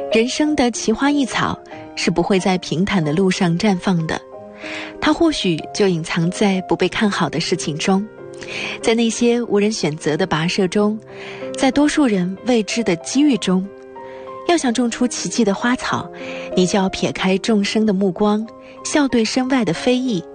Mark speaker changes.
Speaker 1: 人生的奇花异草是不会在平坦的路上绽放的，它或许就隐藏在不被看好的事情中，在那些无人选择的跋涉中，在多数人未知的机遇中。要想种出奇迹的花草，你就要撇开众生的目光，笑对身外的非议，